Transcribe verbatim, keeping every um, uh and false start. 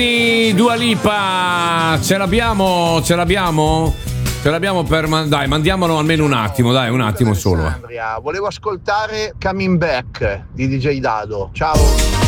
Dua Lipa, ce l'abbiamo, ce l'abbiamo, ce l'abbiamo per, dai, mandiamolo almeno un attimo, dai, un attimo solo. Andrea, volevo ascoltare Coming Back di D J Dado. Ciao.